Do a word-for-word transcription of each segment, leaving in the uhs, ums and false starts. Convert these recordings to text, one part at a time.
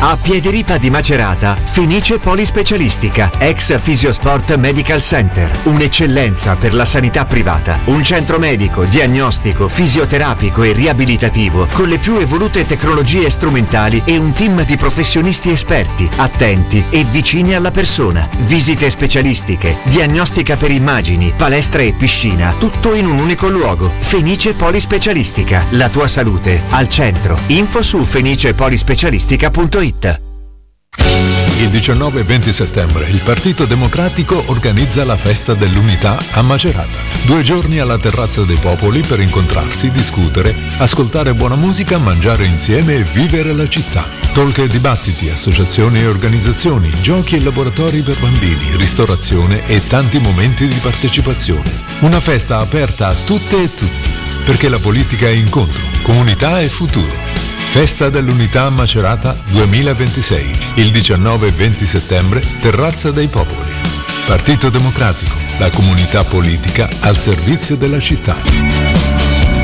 A Piediripa di Macerata, Fenice Polispecialistica, ex Fisiosport Medical Center, un'eccellenza per la sanità privata, un centro medico, diagnostico, fisioterapico e riabilitativo con le più evolute tecnologie strumentali e un team di professionisti esperti, attenti e vicini alla persona. Visite specialistiche, diagnostica per immagini, palestra e piscina, tutto in un unico luogo. Fenice Polispecialistica, la tua salute al centro. Info su fenice polispecialistica punto it. Il diciannove e venti settembre il Partito Democratico organizza la Festa dell'Unità a Macerata. Due giorni alla Terrazza dei Popoli per incontrarsi, discutere, ascoltare buona musica, mangiare insieme e vivere la città. Talk e dibattiti, associazioni e organizzazioni, giochi e laboratori per bambini, ristorazione e tanti momenti di partecipazione. Una festa aperta a tutte e tutti, perché la politica è incontro, comunità e futuro. Festa dell'Unità a Macerata duemilaventisei, il diciannove e venti settembre, Terrazza dei Popoli. Partito Democratico, la comunità politica al servizio della città.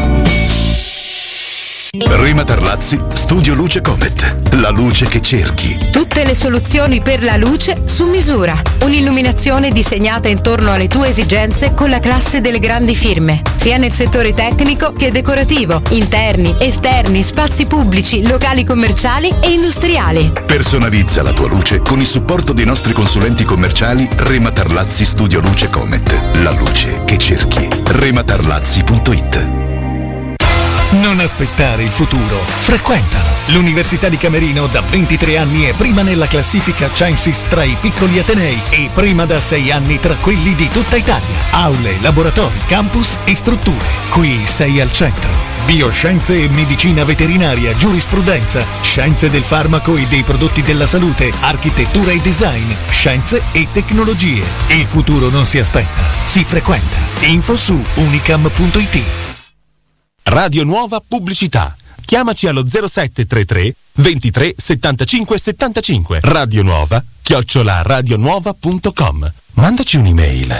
Rema Tarlazzi, Studio Luce Comet, la luce che cerchi. Tutte le soluzioni per la luce su misura. Un'illuminazione disegnata intorno alle tue esigenze con la classe delle grandi firme, sia nel settore tecnico che decorativo, interni, esterni, spazi pubblici, locali commerciali e industriali. Personalizza la tua luce con il supporto dei nostri consulenti commerciali Rema Tarlazzi Studio Luce Comet, la luce che cerchi. rema tarlazzi punto it. Non aspettare il futuro, frequentalo. L'Università di Camerino da ventitré anni è prima nella classifica Censis tra i piccoli atenei e prima da sei anni tra quelli di tutta Italia. Aule, laboratori, campus e strutture. Qui sei al centro. Bioscienze e medicina veterinaria, giurisprudenza, scienze del farmaco e dei prodotti della salute, architettura e design, scienze e tecnologie. Il futuro non si aspetta, si frequenta. Info su unicam punto it. Radio Nuova Pubblicità. Chiamaci allo zero sette tre tre ventitré settantacinque settantacinque. Radio Nuova chiocciola radionuova punto com. Mandaci un'email.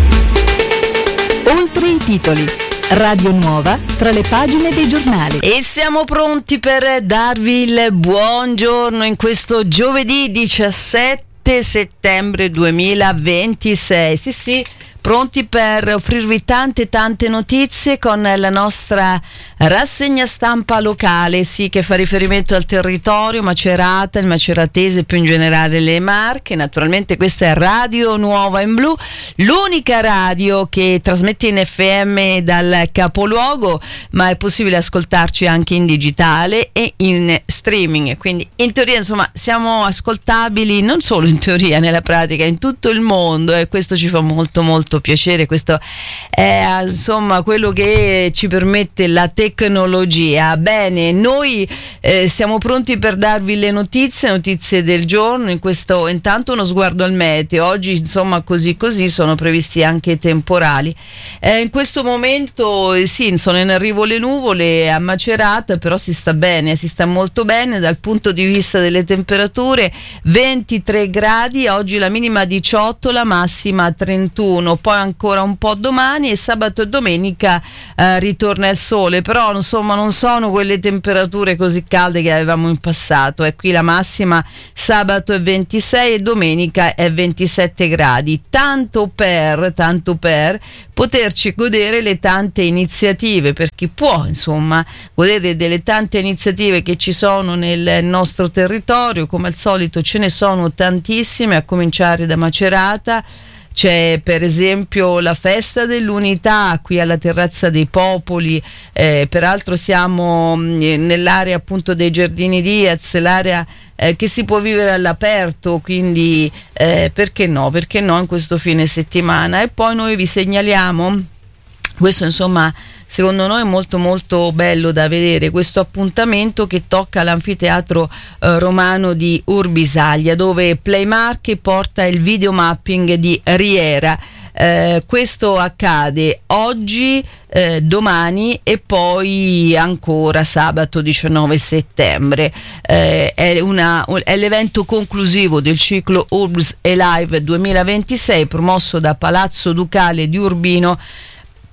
Oltre i titoli. Radio Nuova tra le pagine dei giornali. E siamo pronti per darvi il buongiorno in questo giovedì diciassette settembre duemilaventisei. Sì, sì. Pronti per offrirvi tante tante notizie con la nostra rassegna stampa locale, sì, che fa riferimento al territorio Macerata, il maceratese, più in generale le Marche. Naturalmente questa è Radio Nuova in Blu, l'unica radio che trasmette in F M dal capoluogo, ma è possibile ascoltarci anche in digitale e in streaming, quindi in teoria insomma siamo ascoltabili non solo in teoria, nella pratica in tutto il mondo, e questo ci fa molto molto piacere. Questo è insomma quello che ci permette la tecnologia. Bene, noi eh, siamo pronti per darvi le notizie notizie del giorno. In questo intanto uno sguardo al meteo. Oggi insomma così così sono previsti anche temporali. Eh, in questo momento eh, sì, sono in arrivo le nuvole a Macerata, però si sta bene, si sta molto bene dal punto di vista delle temperature. Ventitré gradi oggi, la minima diciotto, la massima trentuno. Poi ancora un po' domani, e sabato e domenica eh, ritorna il sole, però insomma non sono quelle temperature così calde che avevamo in passato. E qui la massima sabato è ventisei e domenica è ventisette gradi, tanto per tanto per poterci godere le tante iniziative, per chi può insomma godere delle tante iniziative che ci sono nel nostro territorio. Come al solito ce ne sono tantissime, a cominciare da Macerata. C'è per esempio la Festa dell'Unità qui alla Terrazza dei Popoli, eh, peraltro siamo mh, nell'area appunto dei Giardini Diaz, l'area eh, che si può vivere all'aperto, quindi eh, perché no, perché no in questo fine settimana. E poi noi vi segnaliamo, questo insomma secondo noi è molto molto bello da vedere, questo appuntamento che tocca l'anfiteatro eh, romano di Urbisaglia, dove Playmark porta il videomapping di Riera. Eh, questo accade oggi, eh, domani e poi ancora sabato diciannove settembre. Eh, è, una, è l'evento conclusivo del ciclo Urbs Alive duemilaventisei, promosso da Palazzo Ducale di Urbino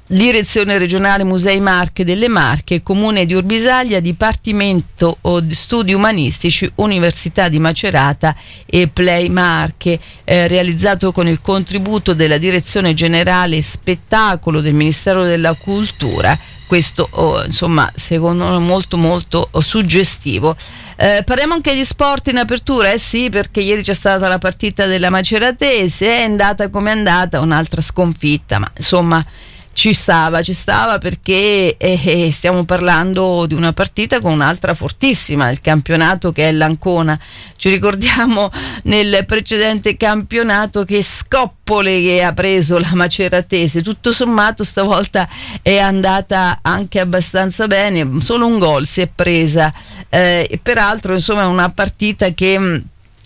Direzione regionale Musei Marche delle Marche, Comune di Urbisaglia, Dipartimento Studi Umanistici, Università di Macerata e Play Marche, eh, realizzato con il contributo della Direzione Generale Spettacolo del Ministero della Cultura. Questo oh, insomma secondo me molto molto oh, suggestivo. Eh, parliamo anche di sport in apertura, eh sì, perché ieri c'è stata la partita della Maceratese, è andata come è andata, un'altra sconfitta, ma insomma ci stava, ci stava perché eh, eh, stiamo parlando di una partita con un'altra fortissima del campionato che è l'Ancona. Ci ricordiamo nel precedente campionato che scoppole che ha preso la Maceratese, tutto sommato stavolta è andata anche abbastanza bene, solo un gol si è presa, eh, e peraltro insomma è una partita che,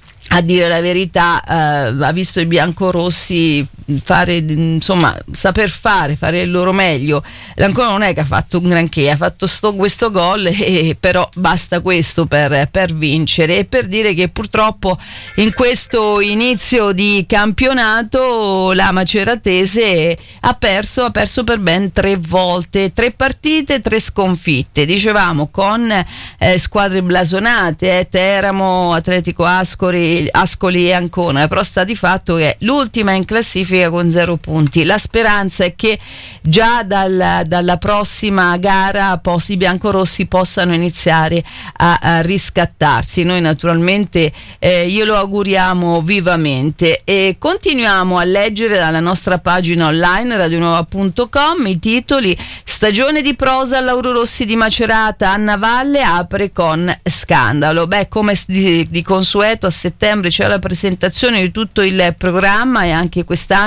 a dire la verità, eh, ha visto i biancorossi fare, insomma, saper fare, fare il loro meglio. L'Ancona non è che ha fatto un granché, ha fatto sto, questo gol, e però basta questo per, per vincere, e per dire che purtroppo in questo inizio di campionato la Maceratese ha perso, ha perso per ben tre volte, tre partite, tre sconfitte, dicevamo, con eh, squadre blasonate, eh, Teramo, Atletico Ascoli, Ascoli e Ancona, però sta di fatto che è l'ultima in classifica con zero punti. La speranza è che già dal, dalla prossima gara pos- i biancorossi possano iniziare a, a riscattarsi. Noi naturalmente eh, glielo auguriamo vivamente, e continuiamo a leggere dalla nostra pagina online radionuova punto com i titoli: stagione di prosa Lauro Rossi di Macerata, Anna Valle apre con scandalo. Beh, come di, di consueto a settembre c'è la presentazione di tutto il programma, e anche quest'anno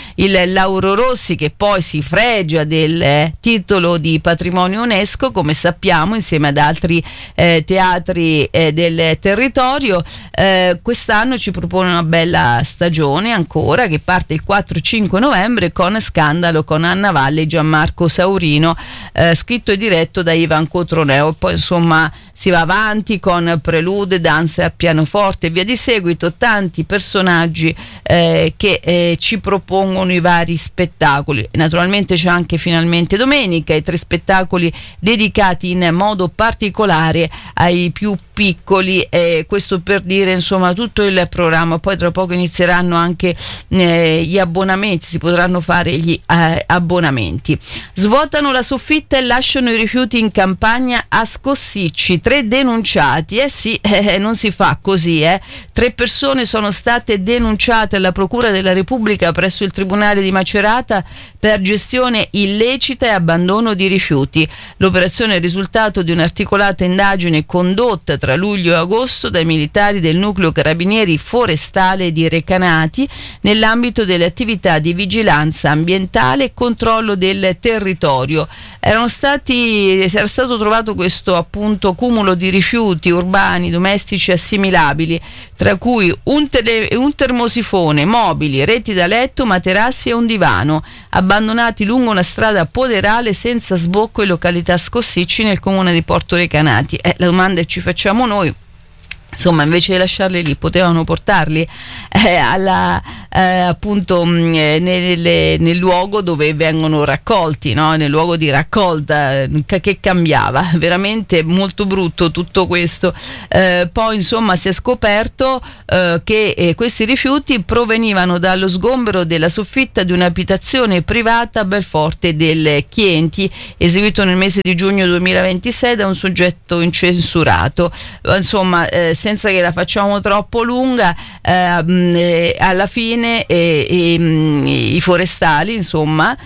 il Lauro Rossi, che poi si fregia del titolo di patrimonio UNESCO, come sappiamo, insieme ad altri eh, teatri eh, del territorio. Eh, quest'anno ci propone una bella stagione ancora, che parte il quattro cinque novembre con Scandalo, con Anna Valle e Gianmarco Saurino, eh, scritto e diretto da Ivan Cotroneo. Poi insomma si va avanti con prelude, danze a pianoforte e via di seguito, tanti personaggi eh, che eh, ci propongono i vari spettacoli. Naturalmente c'è anche Finalmente Domenica, i tre spettacoli dedicati in modo particolare ai più piccoli, eh, questo per dire insomma tutto il programma. Poi tra poco inizieranno anche eh, gli abbonamenti, si potranno fare gli eh, abbonamenti. Svuotano la soffitta e lasciano i rifiuti in campagna a Scossicci, tre denunciati, eh sì, eh, non si fa così, eh. Tre persone sono state denunciate alla Procura della Repubblica presso il Tribunale di Macerata per gestione illecita e abbandono di rifiuti. L'operazione è il risultato di un'articolata indagine condotta tra luglio e agosto dai militari del Nucleo Carabinieri Forestale di Recanati nell'ambito delle attività di vigilanza ambientale e controllo del territorio. Erano stati, era stato trovato questo appunto cumulo di rifiuti urbani, domestici assimilabili, tra cui un, tele, un termosifone, mobili, reti da letto, materassi e un divano, abbandonati lungo una strada poderale senza sbocco in località Scossicci nel comune di Porto Recanati. Eh, la domanda che ci facciamo noi, insomma, invece di lasciarli lì, potevano portarli eh, alla, eh, appunto mh, nel, nel luogo dove vengono raccolti, no? Nel luogo di raccolta, che cambiava. Veramente molto brutto tutto questo. Eh, poi insomma si è scoperto eh, che eh, questi rifiuti provenivano dallo sgombero della soffitta di un'abitazione privata a Belforte del Chienti, eseguito nel mese di giugno duemilaventisei da un soggetto incensurato. Insomma, eh, senza che la facciamo troppo lunga, eh, alla fine eh, eh, i forestali, insomma,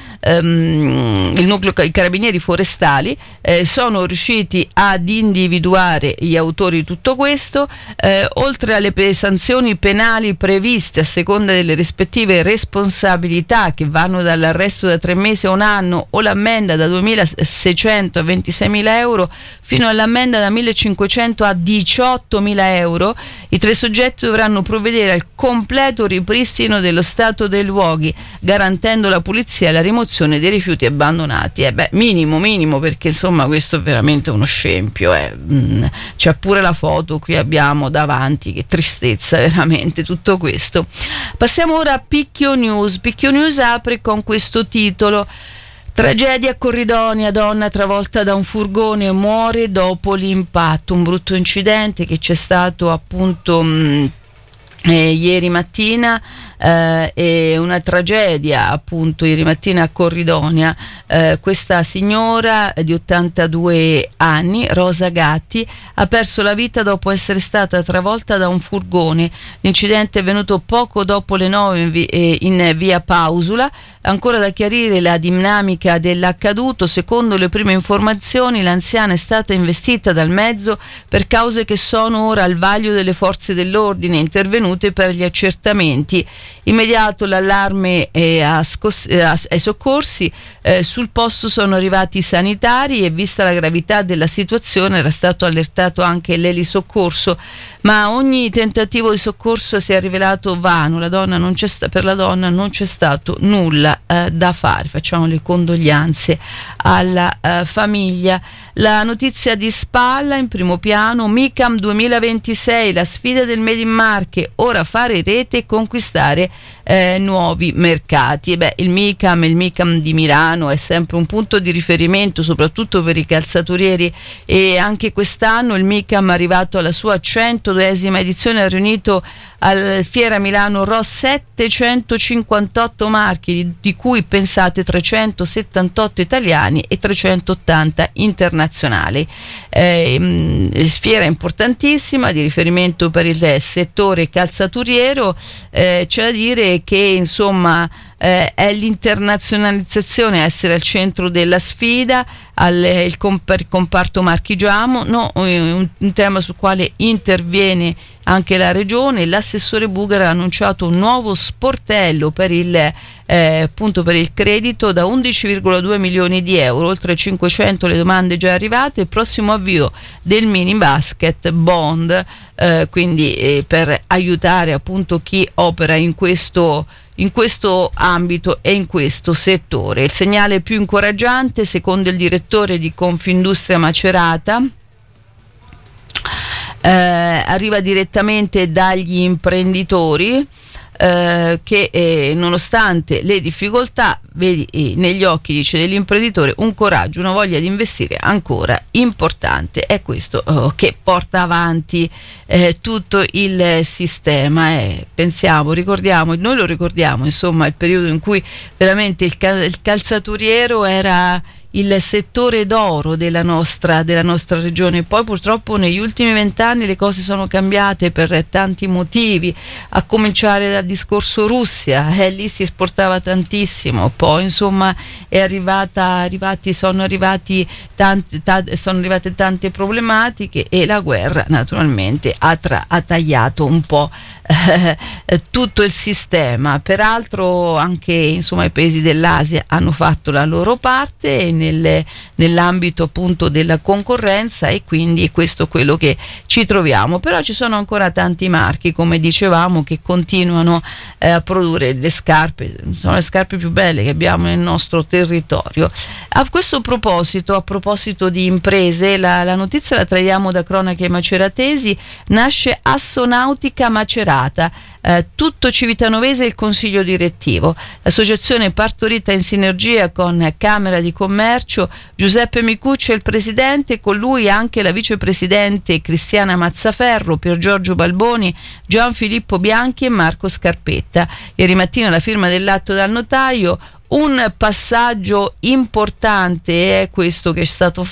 ehm, il nucleo, i carabinieri forestali eh, sono riusciti ad individuare gli autori di tutto questo, eh, oltre alle pe- sanzioni penali previste a seconda delle rispettive responsabilità, che vanno dall'arresto da tre mesi a un anno o l'ammenda da duemilaseicento a ventiseimila euro fino all'ammenda da millecinquecento a diciottomila euro. I tre soggetti dovranno provvedere al completo ripristino dello stato dei luoghi, garantendo la pulizia e la rimozione dei rifiuti abbandonati. Eh beh, minimo, minimo, perché insomma questo è veramente uno scempio. Eh. Mm, c'è pure la foto, qui abbiamo davanti, che tristezza veramente tutto questo. Passiamo ora a Picchio News. Picchio News apre con questo titolo: Tragedia a Corridonia, donna travolta da un furgone muore dopo l'impatto, un brutto incidente che c'è stato appunto mh, eh, ieri mattina, eh, e una tragedia appunto ieri mattina a Corridonia. Eh, questa signora di ottantadue anni, Rosa Gatti, ha perso la vita dopo essere stata travolta da un furgone. L'incidente è venuto poco dopo le nove in, vi- eh, in via Pausula. Ancora da chiarire la dinamica dell'accaduto. Secondo le prime informazioni, l'anziana è stata investita dal mezzo per cause che sono ora al vaglio delle forze dell'ordine intervenute per gli accertamenti. Immediato l'allarme è a scos- eh, ai soccorsi, eh, sul posto sono arrivati i sanitari e vista la gravità della situazione era stato allertato anche l'elisoccorso, ma ogni tentativo di soccorso si è rivelato vano. La donna non c'è sta- per la donna non c'è stato nulla eh, da fare. Facciamo le condoglianze alla eh, famiglia. La notizia di spalla in primo piano: MICAM duemilaventisei, la sfida del Made in Marche, ora fare rete e conquistare eh, nuovi mercati. E beh, il MICAM, il MICAM di Milano è sempre un punto di riferimento soprattutto per i calzaturieri, e anche quest'anno il MICAM, arrivato alla sua centoduesima edizione, ha riunito al Fiera Milano Ro settecentocinquantotto marchi, di, di cui pensate trecentosettantotto italiani e trecentottanta internazionali. Eh, mh, fiera importantissima di riferimento per il settore calzaturiero. Eh, c'è da dire che insomma eh, è l'internazionalizzazione a essere al centro della sfida, al il comp- comparto marchigiano, no? un, un tema sul quale interviene anche la regione. L'assessore Bugara ha annunciato un nuovo sportello per il eh, appunto per il credito da undici virgola due milioni di euro, oltre cinquecento le domande già arrivate, il prossimo avvio del mini basket bond, eh, quindi eh, per aiutare appunto chi opera in questo in questo ambito e in questo settore. Il segnale più incoraggiante, secondo il direttore di Confindustria Macerata, eh, arriva direttamente dagli imprenditori, eh, che eh, nonostante le difficoltà, vedi eh, negli occhi, dice, dell'imprenditore un coraggio, una voglia di investire ancora importante. È questo oh, che porta avanti eh, tutto il sistema. Eh, pensiamo, ricordiamo, noi lo ricordiamo, insomma, il periodo in cui veramente il, cal- il calzaturiero era il settore d'oro della nostra, della nostra regione. Poi purtroppo negli ultimi vent'anni le cose sono cambiate per tanti motivi, a cominciare dal discorso Russia, eh, lì si esportava tantissimo, poi insomma è arrivata, arrivati, sono arrivati tanti, t- sono arrivate tante problematiche e la guerra naturalmente ha, tra- ha tagliato un po' eh, tutto il sistema. Peraltro anche insomma i paesi dell'Asia hanno fatto la loro parte nelle, nell'ambito appunto della concorrenza, e quindi questo è quello che ci troviamo. Però ci sono ancora tanti marchi, come dicevamo, che continuano eh, a produrre le scarpe, sono le scarpe più belle che abbiamo nel nostro territorio. A questo proposito, a proposito di imprese, la, la notizia la traiamo da cronache maceratesi. Nasce Assonautica Macerata, eh, tutto Civitanovese il consiglio direttivo, l'associazione partorita in sinergia con Camera di Commercio. Giuseppe Micucci è il presidente, con lui anche la vicepresidente Cristiana Mazzaferro, Pier Giorgio Balboni, Gianfilippo Bianchi e Marco Scarpetta. Ieri mattina la firma dell'atto dal notaio. Un passaggio importante è questo che è stato fatto